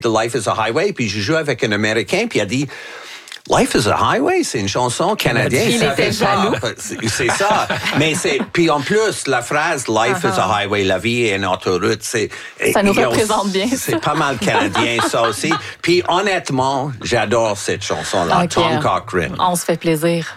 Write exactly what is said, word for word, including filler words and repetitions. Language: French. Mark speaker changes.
Speaker 1: de Life is a Highway, puis j'ai joué avec un Américain, puis il a dit... Life is a Highway, c'est une chanson canadienne.
Speaker 2: Il était jaloux.
Speaker 1: C'est, c'est ça. Mais c'est, puis en plus, la phrase Life uh-huh. is a Highway, la vie est une autoroute, c'est.
Speaker 2: Ça nous représente bien.
Speaker 1: C'est ça. Pas mal canadien, ça aussi. Puis honnêtement, j'adore cette chanson-là, okay. Tom Cochrane.
Speaker 2: On se fait plaisir.